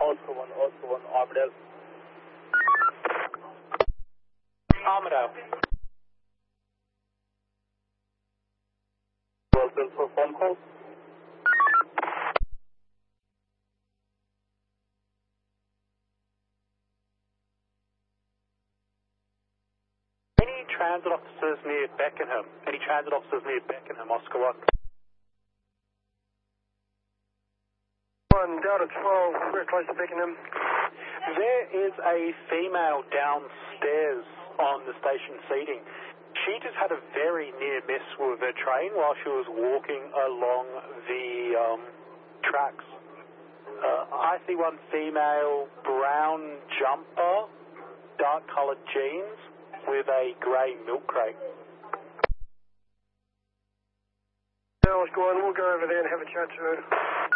Oscar 1, Armadale. Armadale. Well, built for phone call. Any transit officers near Beckenham? Any transit officers near Beckenham, Oscar 1? 1, Delta 12, we're close to Beckenham. There is a female downstairs on the station seating. She just had a very near miss with her train while she was walking along the tracks. I see one female, brown jumper, dark coloured jeans with a grey milk crate. Now, Oscar 1, we'll go over there and have a chat to her.